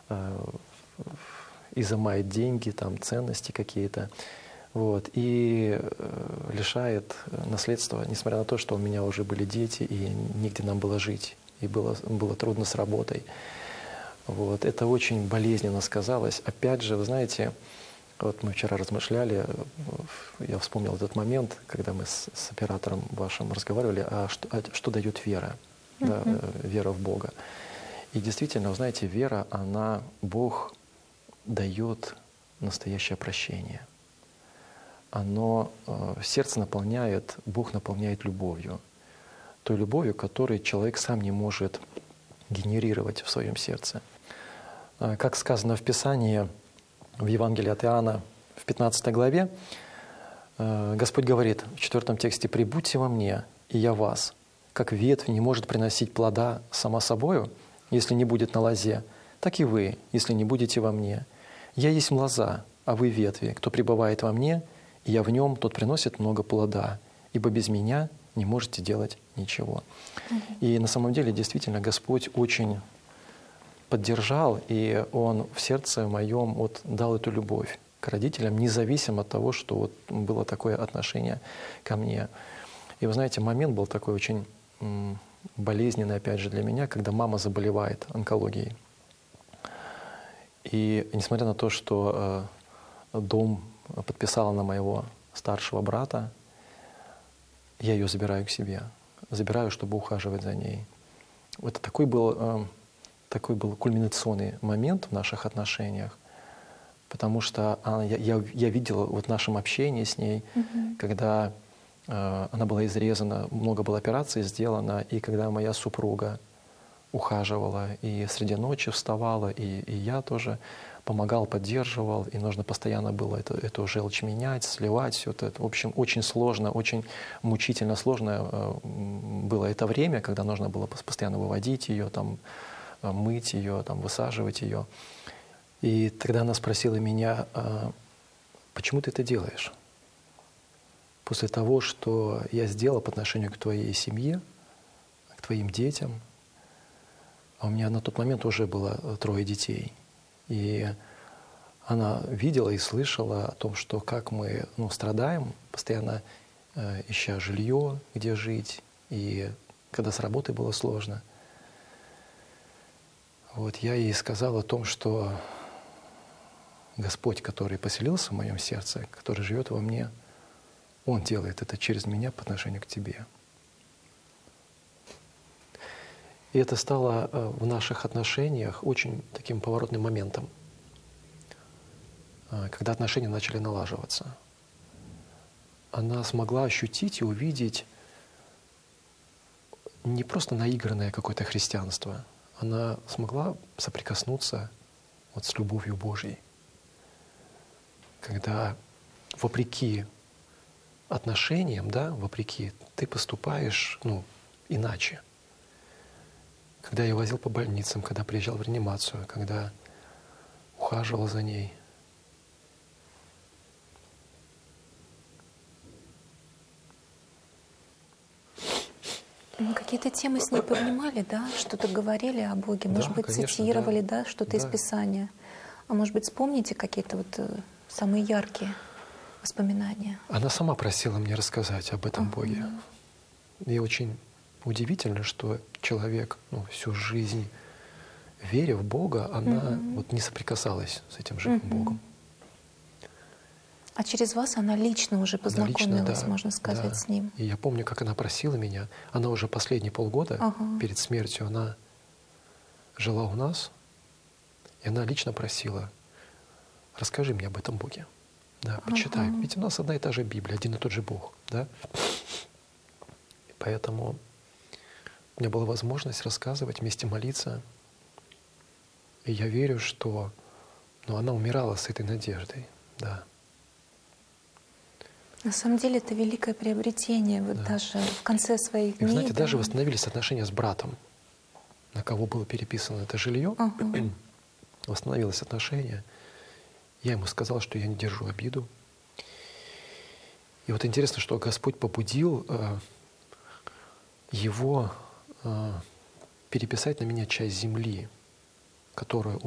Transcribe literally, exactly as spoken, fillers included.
э, изымает деньги, там, ценности какие-то, вот, и э, лишает наследства, несмотря на то, что у меня уже были дети, и нигде нам было жить, и было, было трудно с работой. Вот. Это очень болезненно сказалось. Опять же, вы знаете, вот мы вчера размышляли, я вспомнил этот момент, когда мы с, с оператором вашим разговаривали, а что, а что дает вера, uh-huh. да, вера в Бога. И действительно, вы знаете, вера, она, Бог дает настоящее прощение. Оно, э, сердце наполняет, Бог наполняет любовью. Той любовью, которую человек сам не может генерировать в своем сердце. Как сказано в Писании, в Евангелии от Иоанна, в пятнадцатой главе, Господь говорит в четвертом тексте: «Прибудьте во мне, и я вас, как ветвь не может приносить плода сама собою, если не будет на лозе, так и вы, если не будете во мне. Я есть лоза, а вы ветви. Кто пребывает во мне, и я в нем, тот приносит много плода, ибо без меня не можете делать ничего». Угу. И на самом деле, действительно, Господь очень поддержал, и Он в сердце моем вот дал эту любовь к родителям, независимо от того, что вот было такое отношение ко мне. И вы знаете, момент был такой очень болезненный, опять же, для меня, когда мама заболевает онкологией. И несмотря на то, что дом подписала на моего старшего брата, я ее забираю к себе, забираю, чтобы ухаживать за ней. Это такой был, такой был кульминационный момент в наших отношениях, потому что она, я, я, я видел вот в нашем общении с ней, mm-hmm. когда э, она была изрезана, много было операций сделано, и когда моя супруга ухаживала и среди ночи вставала, и, и я тоже помогал, поддерживал, и нужно постоянно было это, эту желчь менять, сливать, все это. В общем, очень сложно, очень мучительно сложно э, было это время, когда нужно было постоянно выводить ее, там, мыть ее, там, высаживать ее. И тогда она спросила меня: а почему ты это делаешь? После того, что я сделал по отношению к твоей семье, к твоим детям. А у меня на тот момент уже было трое детей. И она видела и слышала о том, что как мы ну, страдаем, постоянно э, ища жилье, где жить, и когда с работой было сложно. Вот я ей сказал о том, что Господь, который поселился в моем сердце, который живет во мне, Он делает это через меня по отношению к тебе. И это стало в наших отношениях очень таким поворотным моментом, когда отношения начали налаживаться. Она смогла ощутить и увидеть не просто наигранное какое-то христианство, она смогла соприкоснуться вот с любовью Божьей, когда вопреки отношениям, да, вопреки, ты поступаешь ну, иначе. Когда я возил по больницам, когда приезжал в реанимацию, когда ухаживал за ней. Какие-то темы с ней поднимали, да? Что-то говорили о Боге, может да, быть, конечно, цитировали, да, да, что-то да. из Писания. А может быть, вспомните какие-то вот э, самые яркие воспоминания? Она сама просила мне рассказать об этом uh-huh. Боге. И очень удивительно, что человек ну, всю жизнь, веря в Бога, она uh-huh. вот не соприкасалась с этим живым uh-huh. Богом. А через вас она лично уже познакомилась, да, лично, да, можно сказать, да. с ним. И я помню, как она просила меня. Она уже последние полгода ага. перед смертью, она жила у нас, и она лично просила: расскажи мне об этом Боге. Да, почитай. Ага. Ведь у нас одна и та же Библия, один и тот же Бог. Да? И поэтому у меня была возможность рассказывать, вместе молиться. И я верю, что ну, она умирала с этой надеждой. Да. На самом деле это великое приобретение, вот да. даже в конце своих дней. И, знаете, да. даже восстановились отношения с братом, на кого было переписано это жилье, ага. восстановилось отношение. Я ему сказал, что я не держу обиду. И вот интересно, что Господь побудил э, его э, переписать на меня часть земли, которую